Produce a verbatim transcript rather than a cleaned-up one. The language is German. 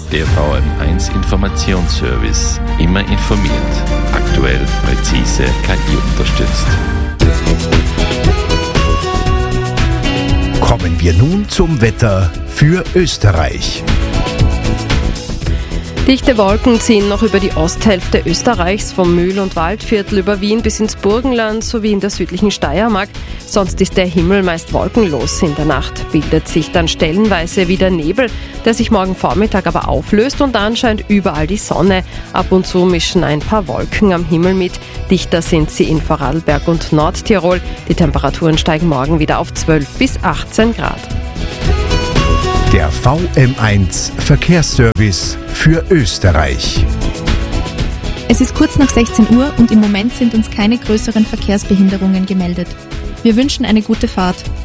Der V M eins Informationsservice. Immer informiert. Aktuell, präzise, K I-unterstützt. Kommen wir nun zum Wetter für Österreich. Dichte Wolken ziehen noch über die Osthälfte Österreichs, vom Mühl- und Waldviertel über Wien bis ins Burgenland sowie in der südlichen Steiermark. Sonst ist der Himmel meist wolkenlos. In der Nacht bildet sich dann stellenweise wieder Nebel, der sich morgen Vormittag aber auflöst, und dann scheint überall die Sonne. Ab und zu mischen ein paar Wolken am Himmel mit. Dichter sind sie in Vorarlberg und Nordtirol. Die Temperaturen steigen morgen wieder auf zwölf bis achtzehn Grad. Der V M eins Verkehrsservice für Österreich. Es ist kurz nach sechzehn Uhr und im Moment sind uns keine größeren Verkehrsbehinderungen gemeldet. Wir wünschen eine gute Fahrt.